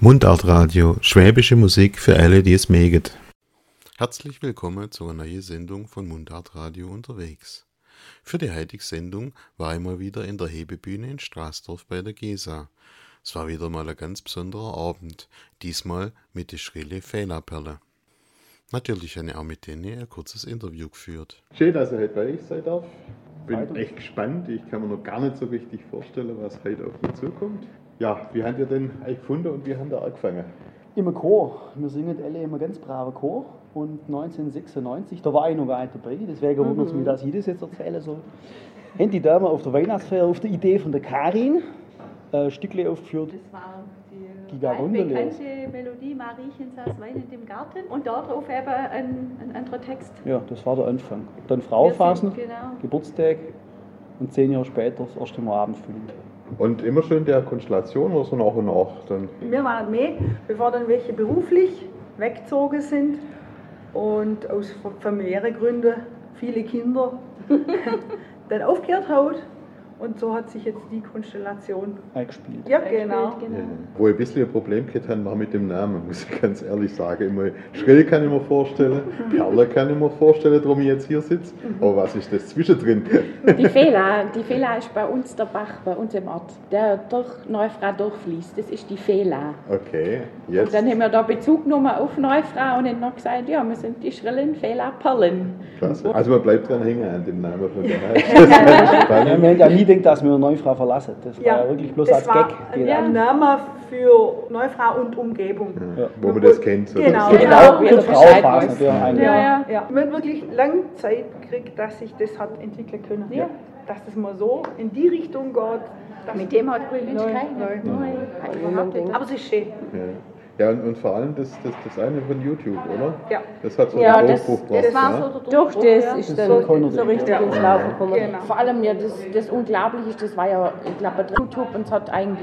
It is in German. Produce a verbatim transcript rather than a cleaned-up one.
Mundartradio, schwäbische Musik für alle, die es mögen. Herzlich willkommen zu einer neuen Sendung von Mundartradio unterwegs. Für die heutige Sendung war ich mal wieder in der Hebebühne in Straßdorf bei der Gesa. Es war wieder mal ein ganz besonderer Abend, diesmal mit der Schrille Fehlerperle. Natürlich habe ich auch mit denen ein kurzes Interview geführt. Schön, dass ich heute bei euch sein darf. Bin echt gespannt. Ich kann mir noch gar nicht so richtig vorstellen, was heute auf mich zukommt. Ja, wie habt ihr denn euch gefunden und wie habt ihr angefangen? Im Chor. Wir singen alle immer ganz braver Chor. Und neunzehnhundertsechsundneunzig, da war ich noch gar nicht dabei, deswegen wundert es mich, dass ich das jetzt erzählen soll. Haben die Damen auf der Weihnachtsfeier auf der Idee von der Karin ein Stückchen aufgeführt. Das war die Gigagondele. bekannte Melodie Mariechen saß weinend im Garten und darauf eben ein, ein anderer Text. Ja, das war der Anfang. Dann Frauenphasen, Genau. Geburtstag und zehn Jahre später das erste Mal Abendfüllung. Und immer schön der Konstellation oder so nach und nach? Dann Wir waren mehr, bevor dann welche beruflich weggezogen sind und aus familiären Gründen viele Kinder dann aufgehört haben. Und so hat sich jetzt die Konstellation eingespielt. Ja, genau. genau. Ja. Wo ich ein bisschen ein Problem gehabt habe, war mit dem Namen, muss ich ganz ehrlich sagen. Immer Schrill kann ich mir vorstellen, Perle kann ich mir vorstellen, warum ich jetzt hier sitze. Aber was ist das zwischendrin? Die Fehla, die Fehla ist bei uns der Bach, bei uns im Ort, der durch Neufrau durchfließt. Das ist die Fehla. Okay, Und jetzt. dann haben wir da Bezug genommen auf Neufrau und haben noch gesagt, ja, wir sind die schrillen Fehla Perlen. Klasse. Also man bleibt dran hängen an dem Namen von der Heimat. Ja, wir haben ja nie gedacht, dass wir eine Neufrau verlassen. Das war ja wirklich bloß das als Gag. war gedacht. ein Name für Neufrau und Umgebung. Ja, wo man das kennt. So Genau. das- Genau, Wie für der Frauenphasen. Bescheid Ja, weiß. eigentlich. Ja, Ja, ja, ja. Man hat wirklich lange Zeit gekriegt, dass sich das hat entwickeln können. Ja. Dass das mal so in die Richtung geht. dass- Mit dem hat Grünwitsch Nein, keine. nein. Nein, überhaupt nicht. Aber es ist schön. Ja, ja und, und vor allem das, das, das eine von YouTube, oder? Ja. Das hat so Ja, einen das- Durchbruch gebracht. Das war ja? so der Durchbruch. Durch das ja. ist Das dann ist keiner so richtig Ja. ins Laufen gekommen. Genau. Vor allem ja das, das Unglaubliche ist, das war ja, ich glaube, YouTube und es hat eigentlich